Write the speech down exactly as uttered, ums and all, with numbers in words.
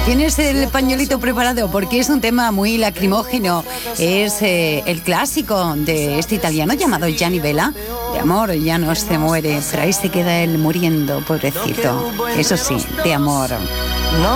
¿Tienes el pañuelito preparado? Porque es un tema muy lacrimógeno. Es eh, el clásico de este italiano llamado Gianni Vella. De amor ya no se muere, pero ahí se queda él muriendo, pobrecito. Eso sí, de amor. No